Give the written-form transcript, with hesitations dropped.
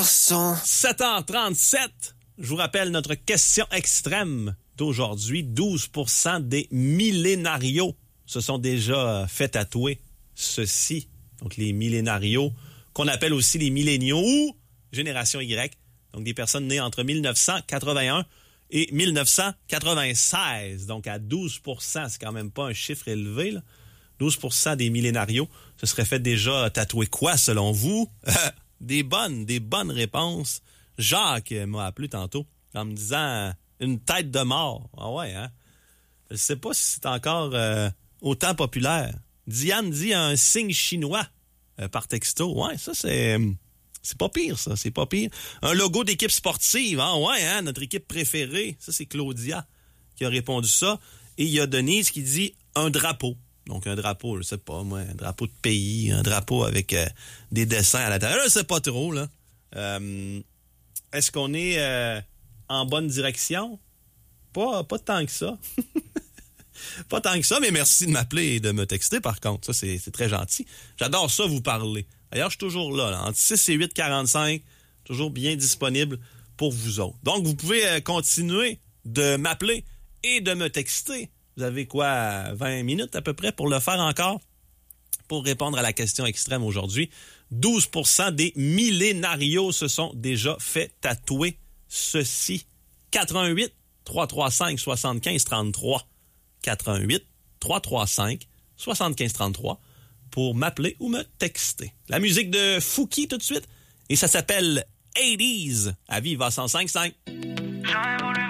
garçon. 7h37. Je vous rappelle notre question extrême d'aujourd'hui. 12% des millénarios se sont déjà fait tatouer ceci. Donc, les millénarios, qu'on appelle aussi les milléniaux ou génération Y. Donc, des personnes nées entre 1981 et 1996. Donc, à 12%, c'est quand même pas un chiffre élevé, là. 12% des millénarios se seraient fait déjà tatouer quoi, selon vous? Des bonnes réponses. Jacques m'a appelé tantôt en me disant une tête de mort. Ah ouais, hein? Je sais pas si c'est encore autant populaire. Diane dit un signe chinois par texto. Ouais, ça, c'est pas pire, ça. C'est pas pire. Un logo d'équipe sportive. Ah ouais, hein? Notre équipe préférée. Ça, c'est Claudia qui a répondu ça. Et il y a Denise qui dit un drapeau. Donc, un drapeau, je sais pas, moi, un drapeau de pays, un drapeau avec des dessins à l'intérieur. Je sais pas trop, là. Est-ce qu'on est en bonne direction? Pas tant que ça. Pas tant que ça, mais merci de m'appeler et de me texter, par contre. Ça, c'est très gentil. J'adore ça, vous parler. D'ailleurs, je suis toujours là, entre 6 et 8h45, toujours bien disponible pour vous autres. Donc, vous pouvez continuer de m'appeler et de me texter. Vous avez quoi, 20 minutes à peu près pour le faire encore? Pour répondre à la question extrême aujourd'hui, 12% des millénarios se sont déjà fait tatouer ceci. 88 335 75 33. 88 335 75 33 pour m'appeler ou me texter. La musique de Fouki tout de suite et ça s'appelle 80s à Viva 105.5.